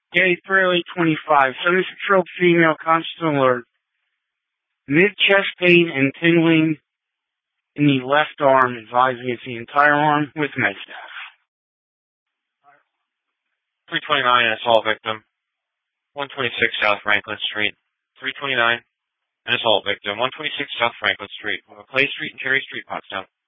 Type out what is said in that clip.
Day 30825. Semi-controlled female conscious alert. Mid-chest pain and tingling in the left arm, advising it's the entire arm with med staff. 329, an assault victim. 126 South Franklin Street. 329, an assault victim. 126 South Franklin Street. Clay Street and Cherry Street, Pottstown.